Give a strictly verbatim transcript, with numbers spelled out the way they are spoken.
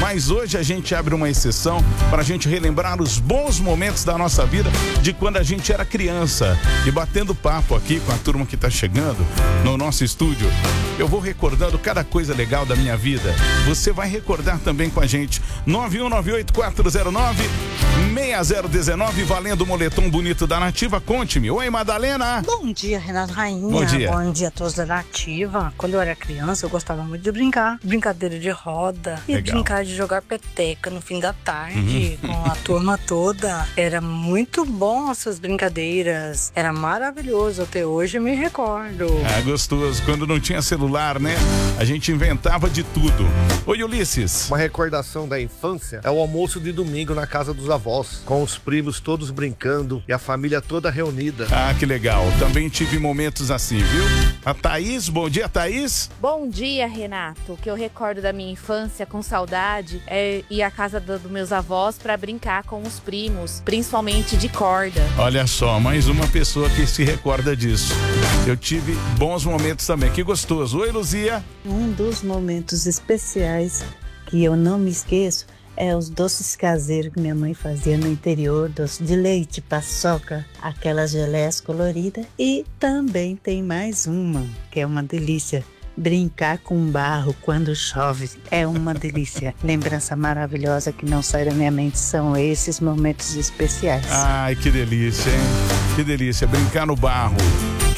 Mas hoje a gente abre uma exceção para a gente relembrar os bons momentos da nossa vida de quando a gente era criança. E batendo papo aqui com a turma que está chegando no nosso estúdio, eu vou recordando cada coisa legal da minha vida. Você vai recordar também com a gente. nove um nove oito quatro zero nove seis zero um nove, valendo o moletom bonito da Nativa. Conte-me. Oi, Madalena. Bom dia, Renato Rainha. Bom dia. Bom dia a todos da Nativa. Quando eu era criança, eu gostava muito de brincar. Brincadeira de roda. E Legal. brincar de jogar peteca no fim da tarde, uhum. com a turma toda. Era muito bom essas brincadeiras. Era maravilhoso. Até hoje eu me recordo. Ah, gostoso. Quando não tinha celular, né? A gente inventava de tudo. Oi, Ulisses. Uma recordação da infância é o almoço de domingo na casa dos avós, com os primos todos brincando e a família toda reunida. Ah, que legal. Também tive momentos assim, viu? A Thaís, bom dia, Thaís. Bom dia, Renato. O que eu recordo da minha infância com saudade é ir à casa dos do meus avós para brincar com os primos, principalmente de corda. Olha só, mais uma pessoa que se recorda disso. Eu tive bons momentos também. Que gostoso. Oi, Luzia. Um dos momentos especiais que eu não me esqueço é os doces caseiros que minha mãe fazia no interior, doce de leite, paçoca, aquelas geleias coloridas. E também tem mais uma, que é uma delícia. Brincar com barro quando chove é uma delícia. Lembrança maravilhosa que não sai da minha mente são esses momentos especiais. Ai, que delícia, hein? Que delícia, brincar no barro.